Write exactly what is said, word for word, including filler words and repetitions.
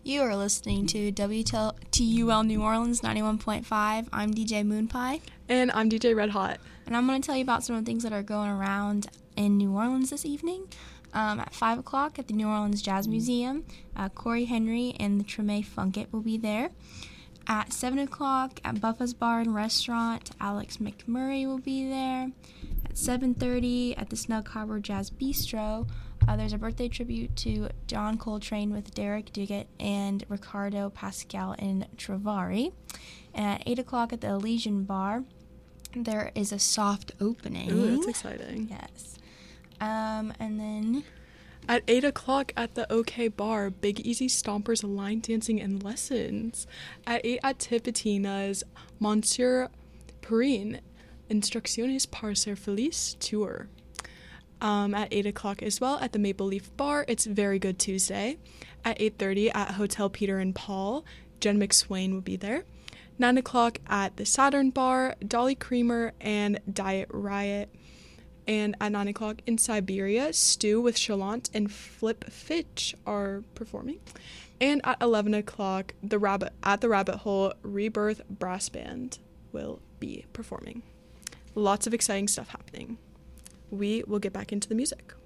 You are listening to W T U L New Orleans ninety-one point five. I'm D J Moonpie. And I'm D J Red Hot. And I'm going to tell you about some of the things that are going around in New Orleans this evening. Um, at five o'clock at the New Orleans Jazz Museum, uh, Corey Henry and the Treme Funkett will be there. At seven o'clock at Buffa's Bar and Restaurant, Alex McMurray will be there. At seven thirty at the Snug Harbor Jazz Bistro, uh, there's a birthday tribute to John Coltrane with Derek Duguette and Ricardo Pascal and Travari. And at eight o'clock at the Elysian Bar, there is a soft opening. Ooh, that's exciting. Yes. Um, and then... At eight o'clock at the OK Bar, Big Easy Stompers line dancing and lessons. At eight at Tipitina's, Monsieur Perrine, Instrucciones para ser feliz tour. Um, at eight o'clock as well at the Maple Leaf Bar, it's Very Good Tuesday. At eight thirty at Hotel Peter and Paul, Jen McSwain will be there. nine o'clock at the Saturn Bar, Dolly Creamer and Diet Riot. And at nine o'clock in Siberia, Stu with Chalant and Flip Fitch are performing. And at eleven o'clock, the rabbit at the Rabbit Hole, Rebirth Brass Band will be performing. Lots of exciting stuff happening. We will get back into the music.